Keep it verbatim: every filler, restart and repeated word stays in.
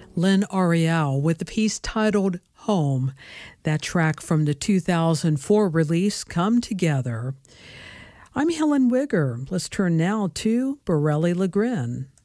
Lynn Ariel with the piece titled Home. That track from the two thousand four release, Come Together. I'm Helen Wigger. Let's turn now to Borelli LeGrin.